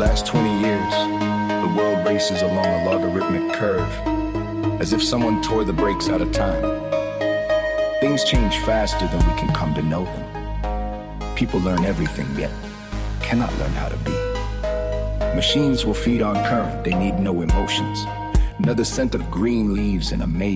Last 20 years, the world races along a logarithmic curve, as if someone tore the brakes out of time. Things change faster than we can come to know them. People learn everything, yet cannot learn how to be. Machines will feed on current, they need no emotions. Another scent of green leaves in a maze.